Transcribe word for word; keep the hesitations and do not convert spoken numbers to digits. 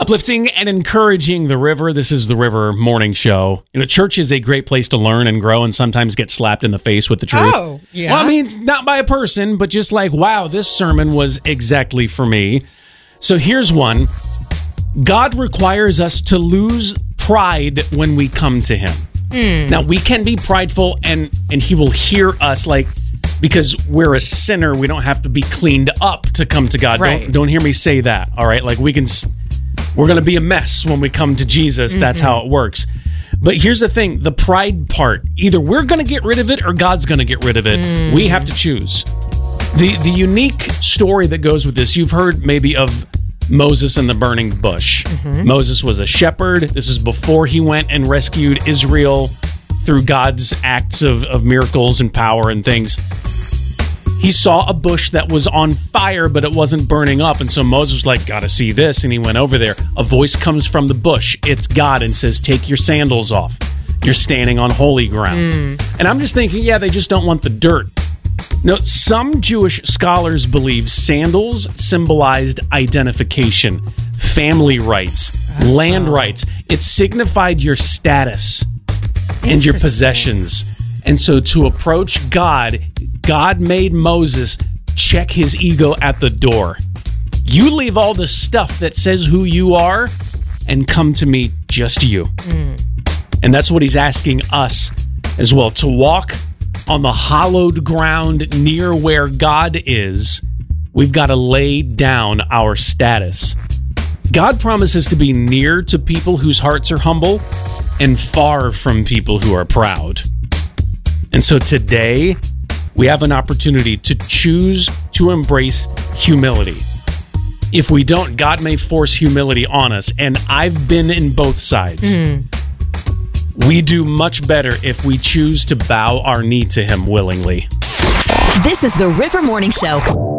Uplifting and encouraging the River. This is the River Morning Show. You know, church is a great place to learn and grow and sometimes get slapped in the face with the truth. Oh, yeah. Well, I mean, it's not by a person, but just like, wow, this sermon was exactly for me. So here's one. God requires us to lose pride when we come to him. Mm. Now, we can be prideful and, and he will hear us, like, because we're a sinner, we don't have to be cleaned up to come to God. Right. Don't, don't hear me say that, all right? Like, we can... We're going to be a mess when we come to Jesus. That's mm-hmm. how it works. But here's the thing, the pride part, either we're going to get rid of it or God's going to get rid of it. Mm. We have to choose. The the unique story that goes with this, you've heard maybe of Moses and the burning bush. Mm-hmm. Moses was a shepherd. This is before he went and rescued Israel through God's acts of, of miracles and power and things. He saw a bush that was on fire, but it wasn't burning up. And so Moses was like, gotta see this. And he went over there. A voice comes from the bush. It's God and says, take your sandals off. You're standing on holy ground. Mm. And I'm just thinking, yeah, they just don't want the dirt. No, some Jewish scholars believe sandals symbolized identification, family rights, oh. land rights. It signified your status and your possessions. And so to approach God, God made Moses check his ego at the door. You leave all the stuff that says who you are and come to me, just you. Mm. And that's what he's asking us as well, to walk on the hallowed ground near where God is. We've got to lay down our status. God promises to be near to people whose hearts are humble and far from people who are proud. And so today, we have an opportunity to choose to embrace humility. If we don't, God may force humility on us, and I've been in both sides. Mm. We do much better if we choose to bow our knee to him willingly. This is the River Morning Show.